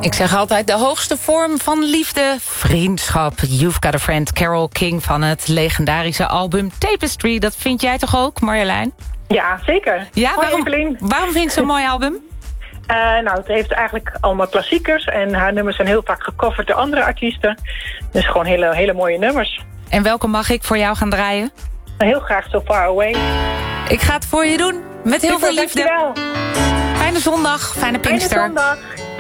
Ik zeg altijd de hoogste vorm van liefde, vriendschap. You've Got a Friend, Carole King van het legendarische album Tapestry. Dat vind jij toch ook, Marjolein? Ja, zeker. Ja, Hoi, waarom vind je het zo'n mooi album? Het heeft eigenlijk allemaal klassiekers. En haar nummers zijn heel vaak gecoverd door andere artiesten. Dus gewoon hele mooie nummers. En welke mag ik voor jou gaan draaien? Heel graag So Far Away. Ik ga het voor je doen. Met heel veel liefde. Dankjewel. Fijne zondag, fijne Pinkster. Fijne zondag.